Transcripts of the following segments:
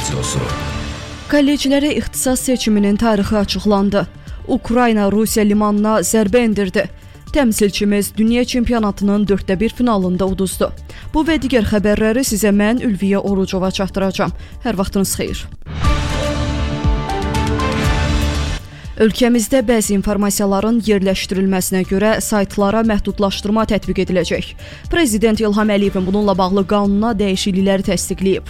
Radyosu. Kolleclərə ixtisas seçiminin tarixi açıqlandı. Ukrayna Rusiya limanına zərbə endirdi. Təmsilçimiz dünya çempionatının 1/4 finalında uduzdu. Bu və digər xəbərləri sizə mən Ülviyə Orucova çatdıracağam. Hər vaxtınız xeyir. Ölkəmizdə bəzi informasiyaların yerləşdirilməsinə görə saytlara məhdudlaşdırma tətbiq ediləcək. Prezident İlham Əliyevin bununla bağlı qanuna dəyişiklikləri təsdiqləyib.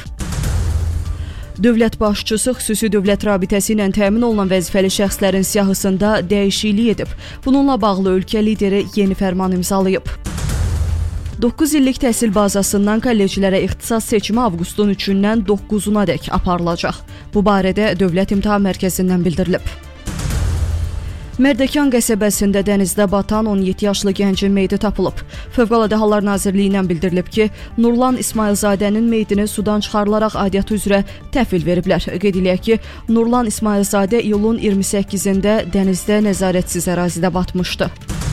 Dövlət başçısı xüsusi dövlət rabitəsi ilə təmin olunan vəzifəli şəxslərin siyahısında dəyişiklik edib. Bununla bağlı ölkə lideri yeni fərman imzalayıb. 9 illik təhsil bazasından kolleclərə ixtisas seçimi avqustun 3-dən 9-unadək aparılacaq. Bu barədə Dövlət İmtahan Mərkəzindən bildirilib. Mərdəkan qəsəbəsində dənizdə batan 17 yaşlı gəncin meyidi tapılıb. Fövqəladə Hallar Nazirliyindən bildirilib ki, Nurlan İsmailzadənin meyidini sudan çıxarılaraq aidiyyatı üzrə təhvil veriblər. Qeyd eləyək ki, Nurlan İsmailzadə iyulun 28-də dənizdə nəzarətsiz ərazidə batmışdı.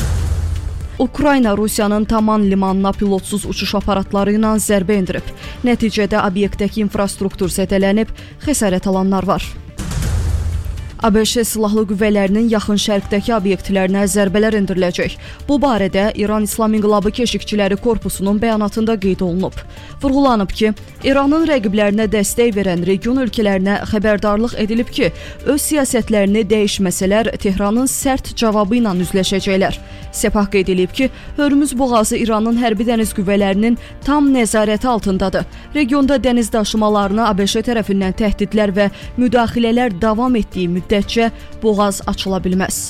Ukrayna Rusiyanın Taman limanına pilotsuz uçuş aparatları ilə zərbə endirib. Nəticədə obyektdəki infrastruktur zədələnib, xəsarət alanlar var. ABŞ silahlı qüvvələrinin yaxın şərqdəki obyektlərinə zərbələr endiriləcək. Bu barədə İran İslam İnqilabı Keşikçiləri Korpusunun bəyanatında qeyd olunub. Vurğulanıb ki, İranın rəqiblərinə dəstək verən region ölkələrinə xəbərdarlıq edilib ki, öz siyasətlərini dəyişməsələr Tehranın sərt cavabı ilə üzləşəcəklər. Sepah qeyd edib ki, Hörmüz boğazı İranın hərbi dəniz qüvvələrinin tam nəzarəti altındadır. Regionda dəniz daşımalarına ABŞ tərəfindən təhdidlər və müdaxilələr davam etdiyi müddətcə boğaz açıla bilməz.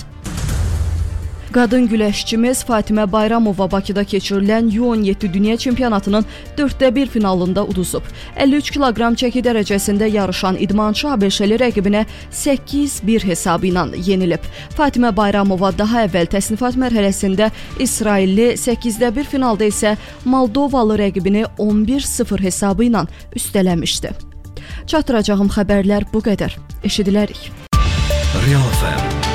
Qadın güləşçimiz Fatimə Bayramova Bakıda keçirilən U17 Dünya Çempionatının 1/4 finalında uduzub. 53 kiloqram çəki dərəcəsində yarışan idmançı ABŞ-li rəqibinə 8-1 hesabı ilə yenilib. Fatimə Bayramova daha əvvəl təsnifat mərhələsində İsrailli, 8-1 finalda isə Moldovalı rəqibini 11-0 hesabı ilə üstələmişdi. Çatdıracağım xəbərlər bu qədər. Eşidilərik. Real FM